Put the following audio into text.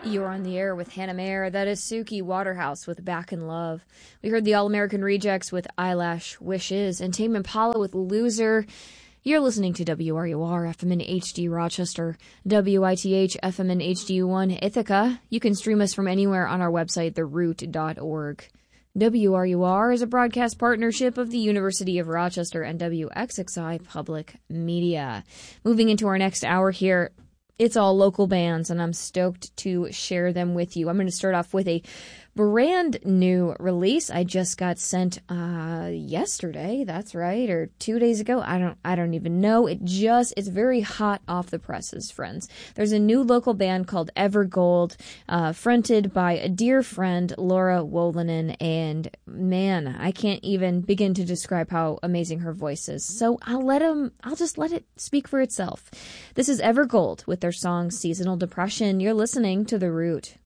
You're on the air with Hannah Mayer. That is Suki Waterhouse with Back in Love. We heard the All-American Rejects with Eyelash Wishes and Tame Impala with Loser. You're listening to WRUR FM in HD Rochester, WITH FM in HD1 Ithaca. You can stream us from anywhere on our website, theroot.org. WRUR is a broadcast partnership of the University of Rochester and WXXI Public Media. Moving into our next hour here, it's all local bands, and I'm stoked to share them with you. I'm going to start off with a brand new release I just got sent yesterday. That's right, or 2 days ago. I don't even know. It's very hot off the presses, friends. There's a new local band called Evergold, fronted by a dear friend, Laura Wolinen, and man, I can't even begin to describe how amazing her voice is. So I'll just let it speak for itself. This is Evergold with their song Seasonal Depression. You're listening to The Root.